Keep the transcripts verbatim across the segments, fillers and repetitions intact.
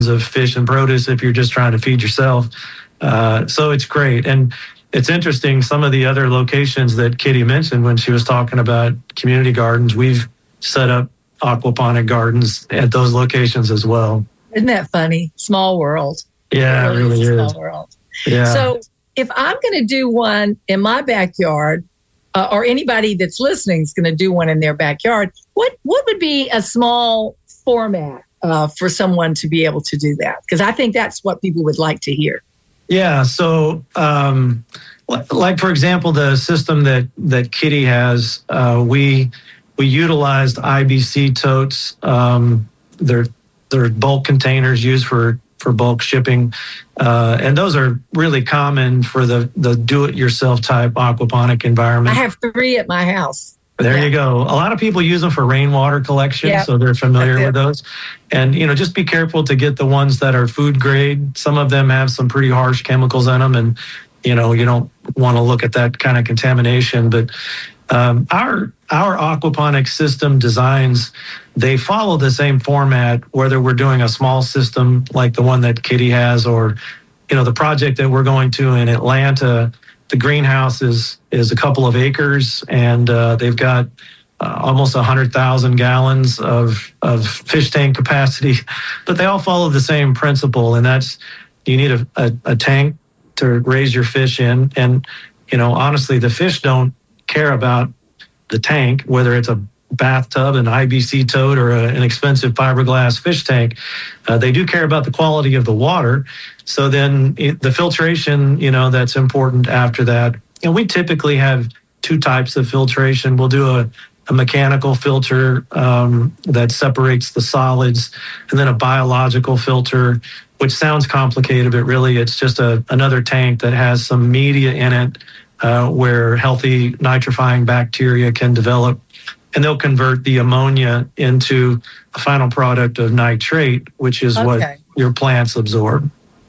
of fish and produce if you're just trying to feed yourself. Uh, so it's great. And it's interesting, some of the other locations that Kitty mentioned when she was talking about community gardens, we've set up aquaponic gardens at those locations as well. Isn't that funny? Small world. Yeah, it really, it really is. Small world. Yeah. So if I'm going to do one in my backyard, uh, or anybody that's listening is going to do one in their backyard, what what would be a small format uh, for someone to be able to do that? Because I think that's what people would like to hear. Yeah. So, um, like for example, the system that that Kitty has, uh, we we utilized I B C totes. Um, they're they're bulk containers used for for bulk shipping, uh, and those are really common for the the do-it-yourself type aquaponic environment. I have three at my house. There yeah. you go. A lot of people use them for rainwater collection, yeah. so they're familiar with those. And, you know, just be careful to get the ones that are food grade. Some of them have some pretty harsh chemicals in them, and, you know, you don't want to look at that kind of contamination. But um, our our aquaponic system designs, they follow the same format, whether we're doing a small system like the one that Kitty has, or, you know, the project that we're going to in Atlanta. The greenhouse is is a couple of acres, and uh, they've got uh, almost one hundred thousand gallons of, of fish tank capacity, but they all follow the same principle, and that's you need a, a, a tank to raise your fish in. And, you know, honestly, the fish don't care about the tank, whether it's a bathtub, an I B C tote, or a, an expensive fiberglass fish tank. Uh, they do care about the quality of the water. So then it, the filtration, you know, that's important after that. And we typically have two types of filtration. We'll do a, a mechanical filter um, that separates the solids, and then a biological filter, which sounds complicated, but really it's just a, another tank that has some media in it uh, where healthy nitrifying bacteria can develop. And they'll convert the ammonia into a final product of nitrate, which is okay. what your plants absorb.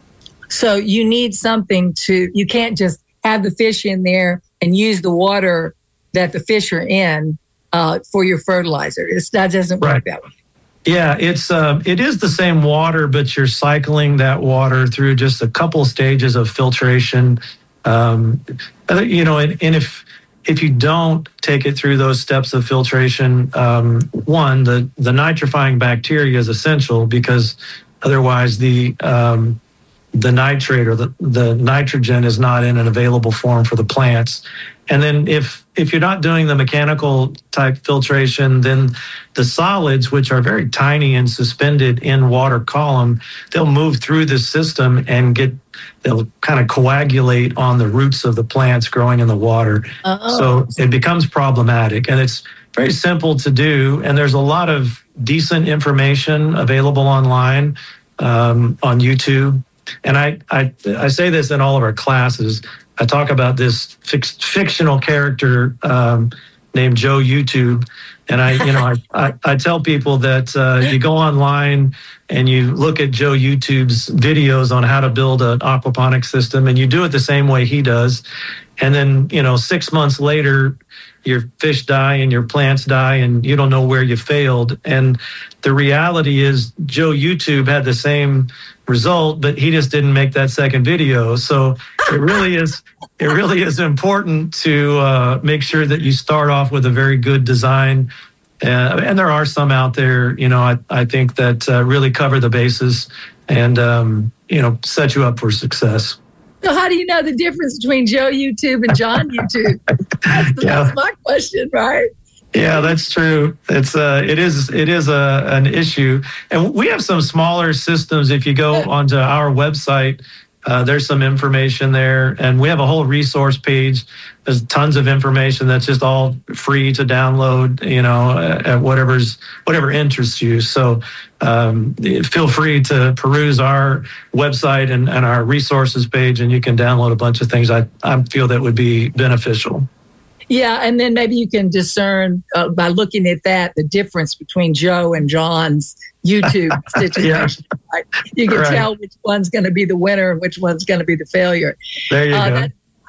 So you need something to, you can't just have the fish in there and use the water that the fish are in uh, for your fertilizer. It's, that doesn't work right. that way. Yeah, it's uh, it is the same water, but you're cycling that water through just a couple stages of filtration. Um, you know, and, and if if you don't take it through those steps of filtration, um, one, the, the nitrifying bacteria is essential, because otherwise the um, the nitrate or the, the nitrogen is not in an available form for the plants. And then if if you're not doing the mechanical type filtration, then the solids, which are very tiny and suspended in water column, they'll move through the system and get they'll kind of coagulate on the roots of the plants growing in the water. Uh-oh. So it becomes problematic, and it's very simple to do. And there's a lot of decent information available online um, on YouTube. And I, I I say this in all of our classes. I talk about this fix, fictional character um, named Joe YouTube. And I, you know, I, I, I tell people that uh, you go online and you look at Joe YouTube's videos on how to build an aquaponic system, and you do it the same way he does. And then, you know, six months later, your fish die and your plants die, and you don't know where you failed. And the reality is Joe YouTube had the same result, but he just didn't make that second video. So it really is it really is important to uh, make sure that you start off with a very good design. Uh, and there are some out there, you know, I, I think that uh, really cover the bases and, um, you know, set you up for success. So how do you know the difference between Joe YouTube and John YouTube? That's, the, yeah. that's my question, right? Yeah, that's true. It's uh, it is it is a an issue, and we have some smaller systems. If you go onto our website, uh, there's some information there, and we have a whole resource page. There's tons of information that's just all free to download. You know, at whatever's whatever interests you. So um, feel free to peruse our website and, and our resources page, and you can download a bunch of things I I feel that would be beneficial. Yeah, and then maybe you can discern uh, by looking at that the difference between Joe and John's YouTube situation. Yeah. Right? You can right. tell which one's going to be the winner and which one's going to be the failure. There you uh, go. That,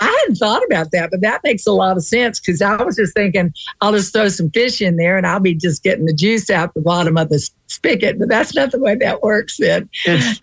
I hadn't thought about that, but that makes a lot of sense because I was just thinking I'll just throw some fish in there and I'll be just getting the juice out the bottom of the spigot. But that's not the way that works then. It's